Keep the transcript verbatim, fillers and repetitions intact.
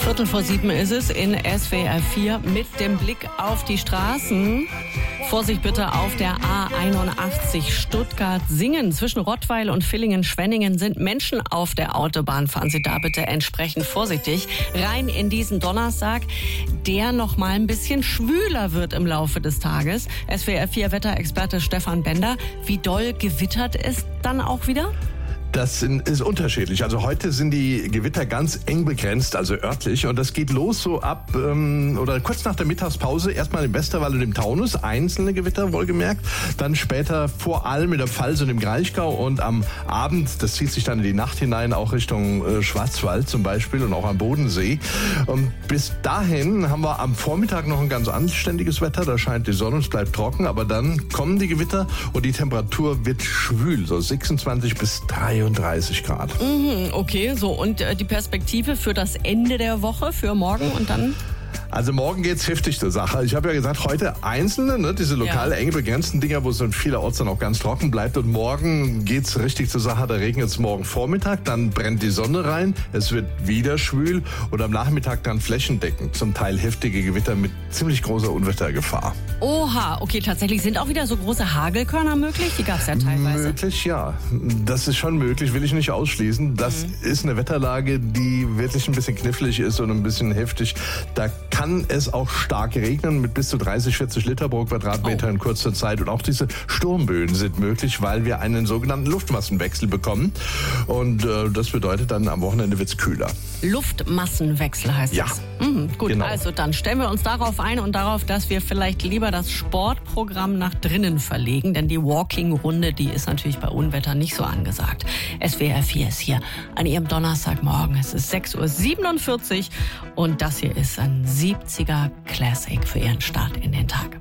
Viertel vor sieben ist es in S W R vier mit dem Blick auf die Straßen. Vorsicht bitte auf der A einundachtzig Stuttgart-Singen. Zwischen Rottweil und Villingen-Schwenningen sind Menschen auf der Autobahn. Fahren Sie da bitte entsprechend vorsichtig rein in diesen Donnerstag, der noch mal ein bisschen schwüler wird im Laufe des Tages. S W R vier Wetterexperte Stefan Bender. Wie doll gewittert es dann auch wieder? Das ist unterschiedlich. Also heute sind die Gewitter ganz eng begrenzt, also örtlich. Und das geht los so ab ähm, oder kurz nach der Mittagspause. Erstmal im Westerwald und im Taunus, einzelne Gewitter wohlgemerkt. Dann später vor allem in der Pfalz und im Kraichgau. Und am Abend, das zieht sich dann in die Nacht hinein, auch Richtung äh, Schwarzwald zum Beispiel und auch am Bodensee. Und bis dahin haben wir am Vormittag noch ein ganz anständiges Wetter. Da scheint die Sonne, es bleibt trocken. Aber dann kommen die Gewitter und die Temperatur wird schwül, so sechsundzwanzig bis dreiunddreißig Grad. Mhm, okay, so und äh, die Perspektive für das Ende der Woche, für morgen und dann? Also morgen geht's heftig zur Sache. Ich habe ja gesagt, heute einzelne, ne, diese lokal ja. eng begrenzten Dinger, wo es in vielerorts dann auch ganz trocken bleibt. Und morgen geht's richtig zur Sache. Da regnet es morgen Vormittag, dann brennt die Sonne rein, es wird wieder schwül und am Nachmittag dann flächendeckend zum Teil heftige Gewitter mit ziemlich großer Unwettergefahr. Oha, okay, tatsächlich sind auch wieder so große Hagelkörner möglich? Die gab's ja teilweise. Möglich, ja. Das ist schon möglich, will ich nicht ausschließen. Das mhm. ist eine Wetterlage, die wirklich ein bisschen knifflig ist und ein bisschen heftig. Da kann es auch stark regnen mit bis zu dreißig, vierzig Liter pro Quadratmeter oh. in kurzer Zeit. Und auch diese Sturmböen sind möglich, weil wir einen sogenannten Luftmassenwechsel bekommen. Und äh, das bedeutet dann, am Wochenende wird's kühler. Luftmassenwechsel heißt ja. das? Mhm, gut, genau. Also dann stellen wir uns darauf ein und darauf, dass wir vielleicht lieber das Sportprogramm nach drinnen verlegen. Denn die Walking-Runde, die ist natürlich bei Unwetter nicht so angesagt. S W R vier ist hier an Ihrem Donnerstagmorgen. Es ist sechs Uhr siebenundvierzig und das hier ist ein siebziger Classic für Ihren Start in den Tag.